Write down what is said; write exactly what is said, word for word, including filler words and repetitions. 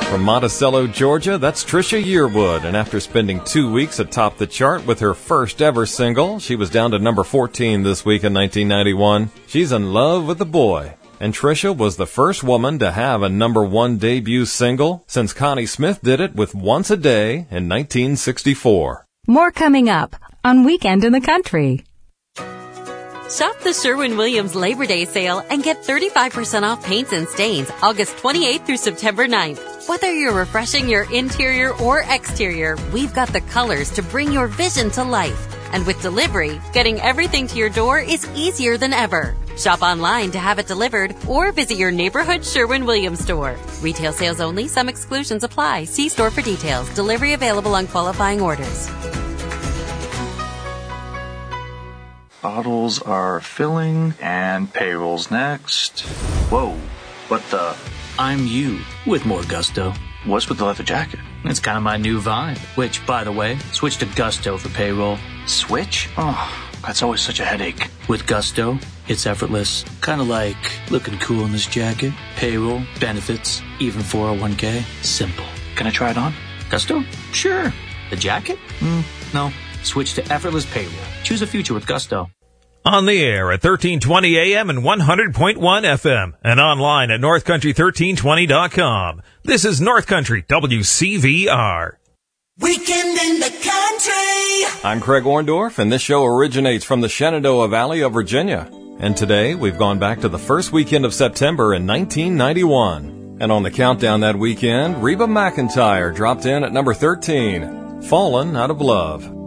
From Monticello, Georgia, that's Trisha Yearwood, and after spending two weeks atop the chart with her first ever single, she was down to number fourteen this week in nineteen ninety-one. She's in love with a boy. And Trisha was the first woman to have a number one debut single since Connie Smith did it with Once a Day in nineteen sixty-four. More coming up on Weekend in the Country. Shop the Sherwin-Williams Labor Day sale and get thirty-five percent off paints and stains August twenty-eighth through September ninth. Whether you're refreshing your interior or exterior, we've got the colors to bring your vision to life. And with delivery, getting everything to your door is easier than ever. Shop online to have it delivered or visit your neighborhood Sherwin-Williams store. Retail sales only. Some exclusions apply. See store for details. Delivery available on qualifying orders. Bottles are filling and payroll's next. Whoa, what the? I'm you with more gusto. What's with the leather jacket? It's kind of my new vibe. Which, by the way, switch to Gusto for payroll. Switch? Oh, that's always such a headache. With Gusto, it's effortless. Kind of like looking cool in this jacket. Payroll, benefits, even four oh one k. Simple. Can I try it on? Gusto? Sure. The jacket? Mm, no. Switch to effortless payroll. Choose a future with Gusto. On the air at thirteen twenty A M and one hundred point one F M and online at north country thirteen twenty dot com. This is North Country W C V R. Weekend in the Country. I'm Craig Orndorff, and this show originates from the Shenandoah Valley of Virginia. And today we've gone back to the first weekend of September in nineteen ninety-one. And on the countdown that weekend, Reba McEntire dropped in at number thirteen, Fallen Out of Love.